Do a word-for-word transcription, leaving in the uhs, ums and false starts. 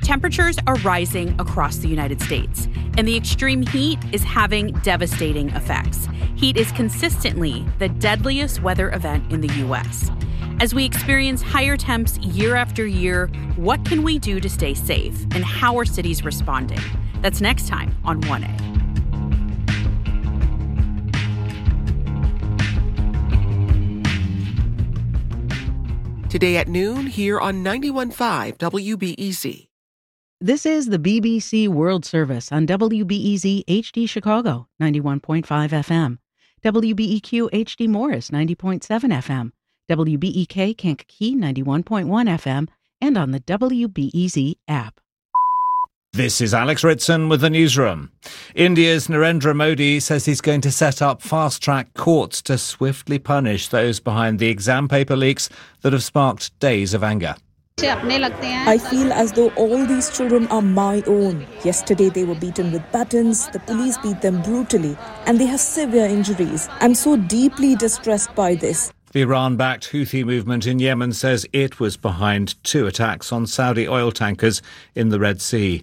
Temperatures are rising across the United States, and the extreme heat is having devastating effects. Heat is consistently the deadliest weather event in the U S. As we experience higher temps year after year, what can we do to stay safe, and how are cities responding? That's next time on one A. Today at noon, here on ninety-one point five W B E Z. This is the B B C World Service on W B E Z H D Chicago, ninety-one point five F M, W B E Q H D Morris, ninety point seven F M, W B E K Kankakee, ninety-one point one F M, and on the W B E Z app. This is Alex Ritson with the newsroom. India's Narendra Modi says he's going to set up fast-track courts to swiftly punish those behind the exam paper leaks that have sparked days of anger. I feel as though all these children are my own. Yesterday they were beaten with batons, the police beat them brutally, and they have severe injuries. I'm so deeply distressed by this. The Iran-backed Houthi movement in Yemen says it was behind two attacks on Saudi oil tankers in the Red Sea.